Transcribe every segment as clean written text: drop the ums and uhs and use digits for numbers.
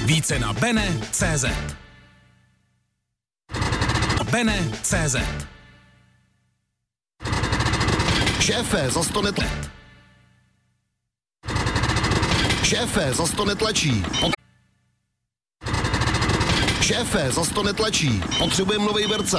Více na bene.cz. Bene.cz. Šéfe, zas to Šéfe, zas to netlačí. Šéfe, zas to netlačí. Potřebujeme novej Vercajk.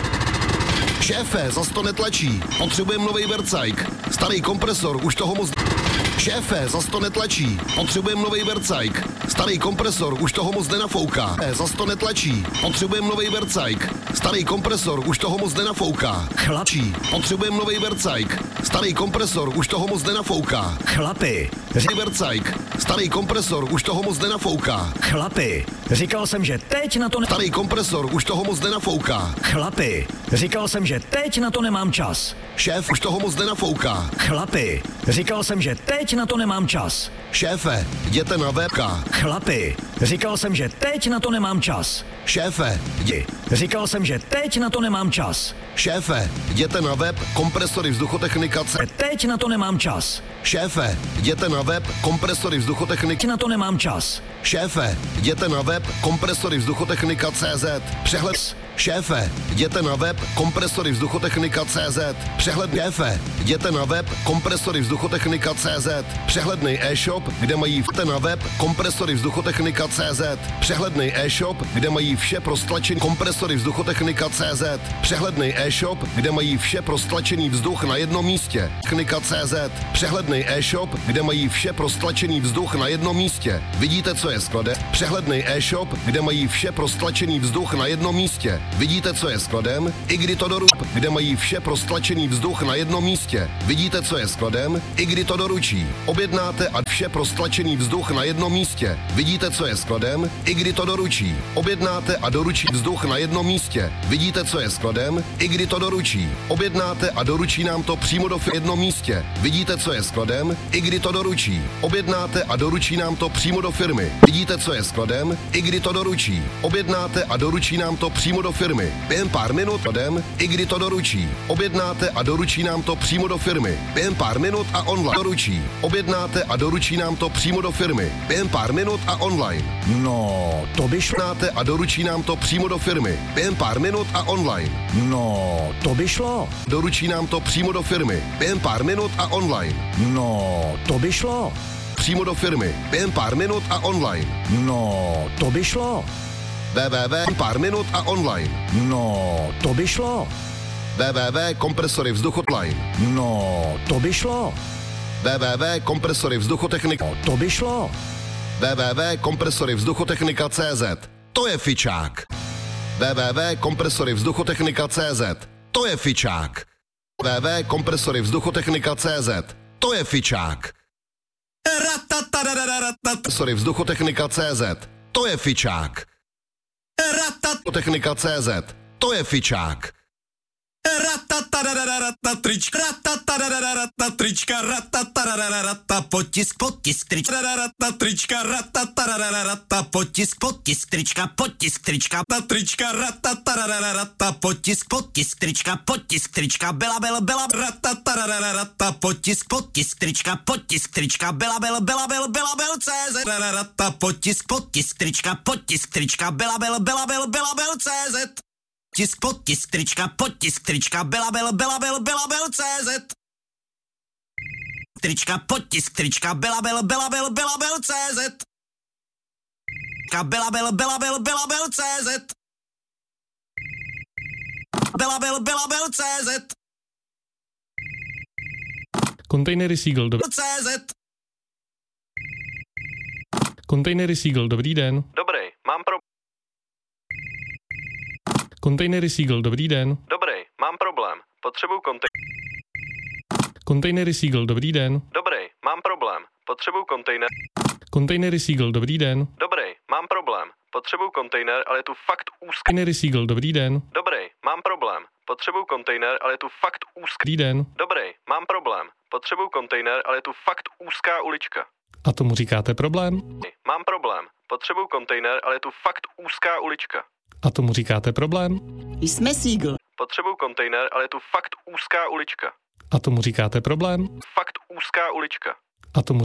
Šéfe, zas to netlačí. Potřebujeme novej Vercajk. Starý kompresor, už toho moc... Šéfe, zas to netlačí. Potřebujeme novej Vercajk. Starý kompresor, už toho moc nenafouká. Zas to netlačí. Potřebujeme novej Vercajk. Starý kompresor, už toho moc nenafouká. Chlapí. Potřebujeme novej Vercajk. Starý kompresor, už toho moc nenafouká. Chlapi. Vercajk. Starý kompresor, už toho moc nenafouká. Chlapi. Říkal jsem, že teď na to Starý kompresor, už toho moc nenafouká. Chlapi. Říkal jsem, že teď na to nemám čas. Šéf, už toho moc nenafouká. Chlapi. Říkal jsem, že teď na to nemám čas. Šéfe, jděte na webka. Chlapi. Říkal jsem, že teď na to nemám čas. Šéfe, Říkal jsem, že teď na to nemám čas. Šéfe, jděte na web kompresory vzduchotechnika. Teď na to nemám čas. Šéfe, jděte na web kompresory vzduchotechnika. Na to nemám čas. Šéfe, jděte na web kompresory vzduchotechnika.cz. Přehled. Šéfe, jděte na web kompresory vzduchotechnika.cz. Přehled. Šéfe, jděte na web kompresory vzduchotechnika.cz. Přehledný e-shop, kde mají vte na web kompresory vzduchotechnika.cz. Přehledný e-shop, kde mají vše pro stlačení kompresory vzduchotechnika.cz. Přehledný e-shop, kde mají vše pro stlačený vzduch na jednom místě. Technika.cz. Přehledný e-shop, kde mají vše pro stlačený vzduch na jednom místě. Vidíte, co je skladem? Přehledný e-shop, kde mají vše pro stlačený vzduch na jednom místě. Vidíte, co je skladem? I kdy to doručí, kde mají vše pro stlačený vzduch na jednom místě. Vidíte, co je skladem? I kdy to doručí. Objednáte a vše pro stlačený vzduch na jednom místě. Vidíte, co je skladem? I kdy to doručí. Objednáte a doručí vzduch na jednom místě. Vidíte, co je skladem? I kdy to doručí. Objednáte a doručí nám to přímo do jednom místě. Vidíte, co je skladem? I kdy to doručí. Objednáte a doručí nám to přímo do firmy. Vidíte, co je skladem? I kdy to doručí. Objednáte a doručí nám to přímo do firmy. Během pár minut skladem, i kdy to doručí. Objednáte a doručí nám to přímo do firmy. Během pár minut a online doručí. Objednáte a doručí nám to přímo do firmy. Během pár minut a online. No, to by šlo. Objednáte a doručí nám to přímo do firmy. Během pár minut a online. No, to by šlo. Doručí nám to přímo do firmy. Během pár minut a online. No, to by šlo. Přímo do firmy. Během pár minut a online. No, to by šlo. Pár minut a online. No, to by šlo. kompresory vzduchotline. No, to by šlo. kompresory vzduchotechnika. No, to by šlo. kompresory vzduchotechnika.cz. To je fičák. kompresory vzduchotechnika.cz. To je fičák. kompresory vzduchotechnika.cz. To je fičák. Kompresory vzduchotechnika.cz. To je fičák. Technika.cz. To je fičák. Trička, potisk, trička, potisk, trička, potisk, trička, byla, potisk, trička, byla, CZ, potisk, trička, byla, CZ. Potisk, trička, byla, CZ. Trička, potisk, trička, byla, CZ. Byla, CZ. Byla, CZ. Kontejnery Seagull, CZ. Kontejnery Seagull, dobrý den. Dobrý, mám Kontejnery Seagull, dobrý den. Dobrý, mám problém. Potřebuju Kontejnery Seagull, dobrý den. Dobrý, mám problém. Potřebuju kontejner. Kontejnery Seagull, dobrý den. Dobrý, mám problém. Potřebuju kontejner, ale je tu fakt úzký. Kontejnery Seagull, dobrý den. Dobrý, mám problém. Potřebuju kontejner, ale je tu fakt úzký. Dobrý den. Dobrý, mám problém. Potřebuju kontejner, ale je tu fakt úzká ulička. A tomu říkáte problém? Mám problém. Potřebuju kontejner, ale je tu fakt úzká ulička. A tomu říkáte problém? Jsme Seagull. Potřebuju kontejner, ale je tu fakt úzká ulička. A tomu říkáte problém? Fakt úzká ulička. A tomu